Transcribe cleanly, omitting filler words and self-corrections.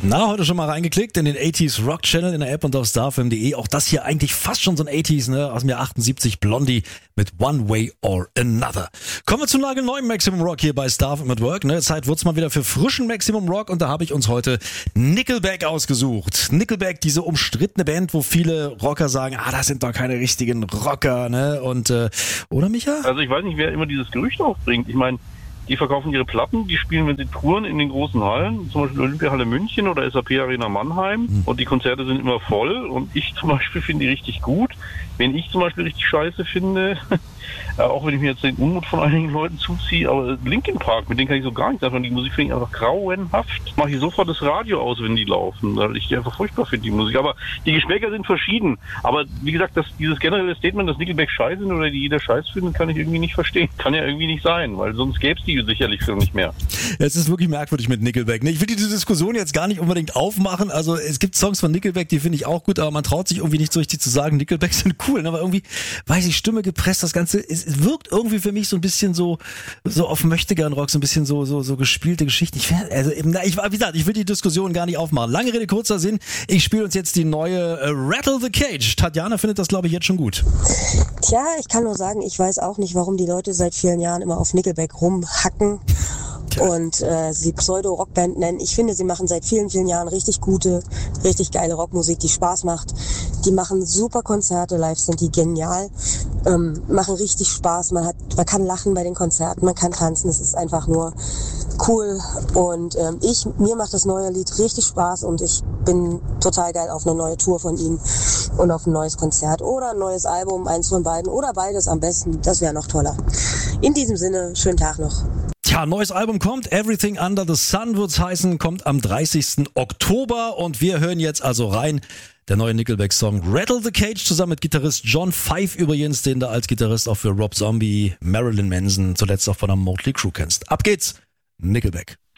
Na, heute schon mal reingeklickt in den 80s Rock Channel in der App und auf starfm.de. Auch das hier eigentlich fast schon so ein 80s, ne? Aus dem Jahr 78, Blondie mit One Way or Another. Kommen wir zum nagelneuen Maximum Rock hier bei StarFM at Work, ne? Zeit wird's mal wieder für frischen Maximum Rock und da habe ich uns heute Nickelback ausgesucht. Nickelback, diese umstrittene Band, wo viele Rocker sagen, das sind doch keine richtigen Rocker, ne? Und, oder Micha? Also ich weiß nicht, wer immer dieses Gerücht aufbringt. Ich meine, die verkaufen ihre Platten, die spielen, wenn sie touren, in den großen Hallen, zum Beispiel Olympiahalle München oder SAP Arena Mannheim. Und die Konzerte sind immer voll und ich zum Beispiel finde die richtig gut. Wenn ich zum Beispiel richtig scheiße finde, auch wenn ich mir jetzt den Unmut von einigen Leuten zuziehe, aber Linkin Park, mit denen kann ich so gar nichts sagen. Die Musik finde ich einfach grauenhaft. Mache ich sofort das Radio aus, wenn die laufen, weil ich die einfach furchtbar finde, die Musik. Aber die Geschmäcker sind verschieden. Aber wie gesagt, dieses generelle Statement, dass Nickelback scheiße sind oder die jeder scheiß findet, kann ich irgendwie nicht verstehen. Kann ja irgendwie nicht sein, weil sonst gäbe es die sicherlich schon nicht mehr. Es ist wirklich merkwürdig mit Nickelback. Ich will diese Diskussion jetzt gar nicht unbedingt aufmachen. Also es gibt Songs von Nickelback, die finde ich auch gut, aber man traut sich irgendwie nicht so richtig zu sagen, Nickelback sind cool. Aber irgendwie, weiß ich, Stimme gepresst, das Ganze, es wirkt irgendwie für mich so ein bisschen so auf Möchtegern-Rock, so ein bisschen so gespielte Geschichten. Ich will die Diskussion gar nicht aufmachen. Lange Rede, kurzer Sinn. Ich spiele uns jetzt die neue Rattle the Cage. Tatjana findet das, glaube ich, jetzt schon gut. Tja, ich kann nur sagen, ich weiß auch nicht, warum die Leute seit vielen Jahren immer auf Nickelback rumhacken und sie Pseudo-Rockband nennen. Ich finde, sie machen seit vielen, vielen Jahren richtig gute, richtig geile Rockmusik, die Spaß macht. Die machen super Konzerte, live sind die genial, machen richtig Spaß. Man kann lachen bei den Konzerten, man kann tanzen, es ist einfach nur cool. Und mir macht das neue Lied richtig Spaß und ich bin total geil auf eine neue Tour von ihnen und auf ein neues Konzert oder ein neues Album, eins von beiden oder beides am besten. Das wäre noch toller. In diesem Sinne, schönen Tag noch. Tja, neues Album kommt, Everything Under the Sun wird's heißen, kommt am 30. Oktober und wir hören jetzt also rein. Der neue Nickelback-Song Rattle the Cage zusammen mit Gitarrist John Five übrigens, den du als Gitarrist auch für Rob Zombie, Marilyn Manson, zuletzt auch von der Motley Crue kennst. Ab geht's, Nickelback.